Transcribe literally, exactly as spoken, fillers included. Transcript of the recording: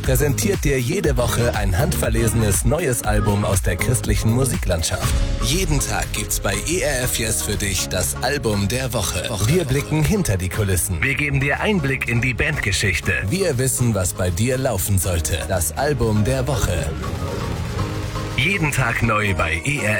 präsentiert dir jede Woche ein handverlesenes neues Album aus der christlichen Musiklandschaft. Jeden Tag gibt's bei E R F Yes für dich das Album der Woche. Wir blicken hinter die Kulissen. Wir geben dir Einblick in die Bandgeschichte. Wir wissen, was bei dir laufen sollte. Das Album der Woche. Jeden Tag neu bei E R